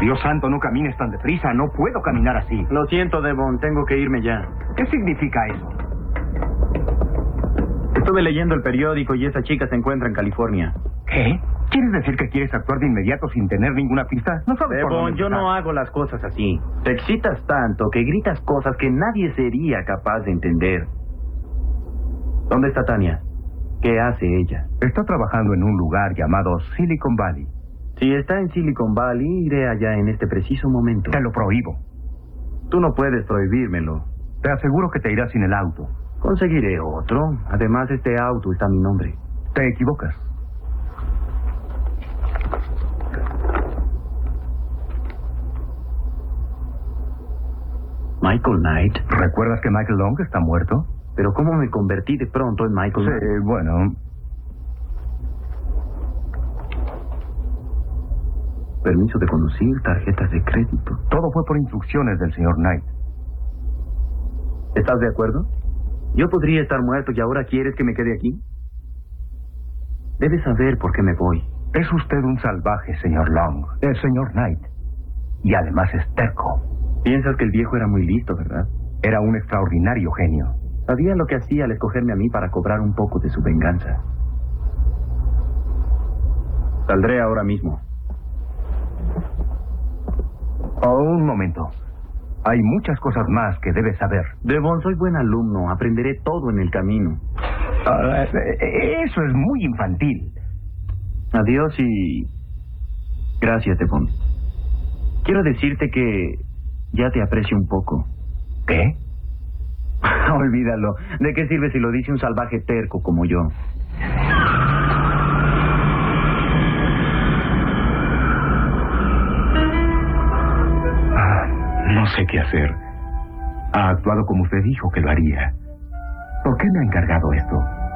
Dios santo, no camines tan deprisa. No puedo caminar así. Lo siento, Devon. Tengo que irme ya. ¿Qué significa eso? Estuve leyendo el periódico y esa chica se encuentra en California. ¿Qué? ¿Quieres decir que quieres actuar de inmediato sin tener ninguna pista? No sabes por Devon, dónde yo empezar. no hago las cosas así. Te excitas tanto que gritas cosas que nadie sería capaz de entender. ¿Dónde está Tania? ¿Qué hace ella? Está trabajando en un lugar llamado Silicon Valley. Si está en Silicon Valley, iré allá en este preciso momento. Te lo prohíbo. Tú no puedes prohibírmelo. Te aseguro que te irás sin el auto. Conseguiré otro. Además, este auto está a mi nombre. Te equivocas. Michael Knight. ¿Recuerdas que Michael Long está muerto? Pero ¿cómo me convertí de pronto en Michael Knight? Sí, bueno. Permiso de conducir, tarjetas de crédito. Todo fue por instrucciones del señor Knight. ¿Estás de acuerdo? Yo podría estar muerto y ahora quieres que me quede aquí. Debes saber por qué me voy. Es usted un salvaje, señor Long. El señor Knight. Y además es terco. Piensas que el viejo era muy listo, ¿verdad? Era un extraordinario genio. Sabía lo que hacía al escogerme a mí para cobrar un poco de su venganza. Saldré ahora mismo. Oh, un momento. Hay muchas cosas más que debes saber. Devon, soy buen alumno. Aprenderé todo en el camino. Eso es muy infantil. Adiós y... Gracias, Devon. Quiero decirte que ya te aprecio un poco. ¿Qué? Olvídalo. ¿De qué sirve si lo dice un salvaje terco como yo? No sé qué hacer. Ha actuado como usted dijo que lo haría. ¿Por qué me ha encargado esto?